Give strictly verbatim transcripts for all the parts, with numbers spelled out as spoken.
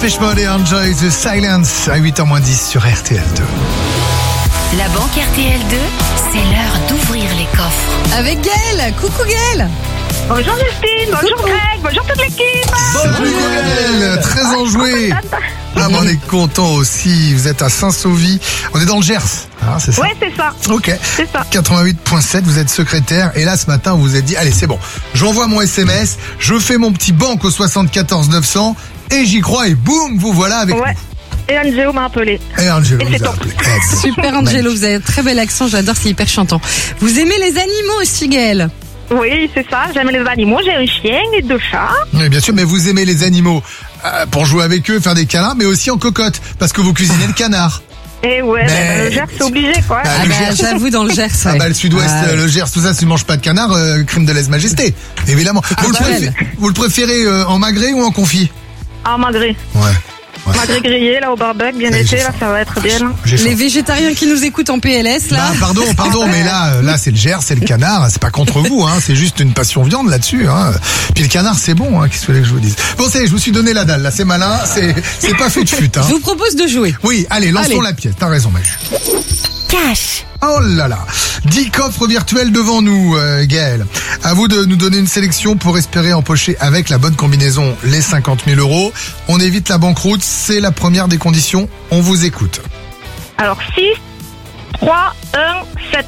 Dépêche Mode et Enjoy the Silence à huit heures moins dix sur R T L deux. La banque R T L deux, c'est l'heure d'ouvrir les coffres. Avec Gaëlle. Coucou Gaëlle. Bonjour Justine, bonjour Coucou. Greg, bonjour toute l'équipe. Bonjour Gaëlle, très enjoué. Ah, mais on est content aussi. Vous êtes à Saint-Sauvy. On est dans le Gers, hein, c'est ça? Ouais, c'est ça. Ok. C'est ça. quatre-vingt-huit virgule sept, vous êtes secrétaire. Et là, ce matin, vous vous êtes dit, allez, c'est bon. J'envoie mon S M S, je fais mon petit banque au soixante-quatorze neuf cents et j'y crois et boum, vous voilà avec Ouais. Et Angelo m'a appelé. nous. Et Angelo Et c'est vous a top. appelé. Eh, Super Angelo, vous avez un très bel accent, j'adore, c'est hyper chantant. Vous aimez les animaux aussi Gaëlle? Oui, c'est ça. J'aime les animaux. J'ai un chien et deux chats. Oui, bien sûr, mais vous aimez les animaux euh, pour jouer avec eux, faire des câlins, mais aussi en cocotte, parce que vous cuisinez le canard. Et ouais, Mais- ben, le Gers, c'est obligé, quoi. Bah, Ah le bah, Gers. j'avoue dans le Gers. Ah ouais. bah le sud-ouest, Ah, euh, le Gers, tout ça, si tu manges pas de canard, euh, crime de lèse-majesté, évidemment. vous, le bah, préférez, elle. vous le préférez euh, en magret ou en confit? Ah, magret. Ouais. ouais. Magret grillé, là, au barbecue, bien Ouais, été, j'ai là, faim. ça va être bien. là. J'ai faim. Les végétariens qui nous écoutent en P L S là. Bah, pardon, pardon, mais là, euh, là, c'est le Gers, c'est le canard, c'est pas contre vous, hein, c'est juste une passion viande là-dessus, hein. Puis le canard, c'est bon, hein, qu'est-ce que vous voulez que je vous dise? Bon, c'est, je me suis donné la dalle, là, c'est malin, c'est, c'est pas fait de fut, hein. Je vous propose de jouer. Oui, allez, lançons Allez. la pièce, t'as raison, Maju. Cash. Oh là là, dix coffres virtuels devant nous, euh, Gaël. À vous de nous donner une sélection pour espérer empocher avec la bonne combinaison les cinquante mille euros. On évite la banqueroute, c'est la première des conditions. On vous écoute. Alors, six, trois, un, sept.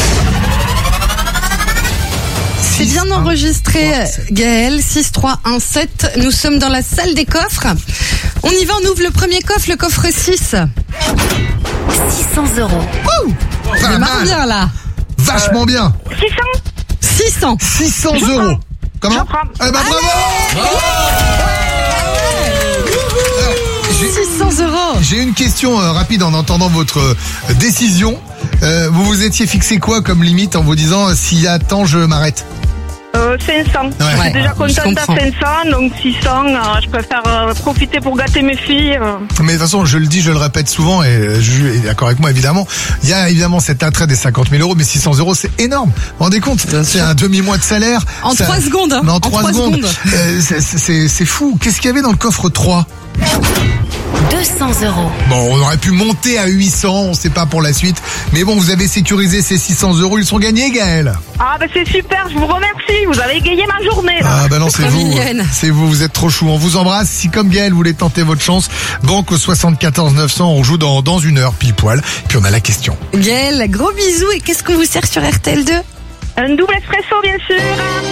C'est bien enregistré Gaëlle, six trois un sept. Nous sommes dans la salle des coffres. On y va, on ouvre le premier coffre, le coffre six. six cents euros. Je Pas démarre mal, bien là. vachement bien. six cents. six cents. six cents Je euros. prends. Comment? Je prends. Eh ben bravo. J'ai- six cents euros. J'ai une question euh, rapide en entendant votre euh, décision. Euh, vous vous étiez fixé quoi comme limite en vous disant euh, s'il y a tant je m'arrête? Euh, cinq cents. Ouais. Je suis déjà je contente à comprends. cinq cents, donc six cents, euh, je préfère euh, profiter pour gâter mes filles. euh. Mais de toute façon, je le dis, je le répète souvent, et euh, Juju est d'accord avec moi évidemment. Il y a évidemment cet attrait des cinquante mille euros, mais six cents euros, c'est énorme. Vous vous rendez compte? C'est un demi-mois de salaire. En Ça- trois secondes, hein. Non, En trois trois secondes. secondes. Euh, c'est- c'est c'est fou. Qu'est-ce qu'il y avait dans le coffre trois? deux cents euros. Bon, on aurait pu monter à huit cents, on sait pas pour la suite. Mais bon, vous avez sécurisé ces six cents euros, ils sont gagnés, Gaël. Ah, ben c'est super, je vous remercie. Vous avez égayé ma journée, là. Ah bah non, c'est Trop vous. mignonne. C'est vous, vous êtes trop chou. On vous embrasse. Si comme Gaël, vous voulez tenter votre chance, banque au soixante-quatorze neuf cents, on joue dans, dans une heure, pile poil. Puis on a la question. Gaëlle, gros bisous. Et qu'est-ce qu'on vous sert sur R T L deux? Un double espresso, bien sûr.